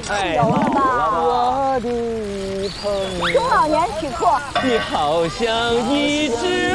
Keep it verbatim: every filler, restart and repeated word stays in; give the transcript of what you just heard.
太有了吧？ 我的朋友， 中老年曲库。 你好像一只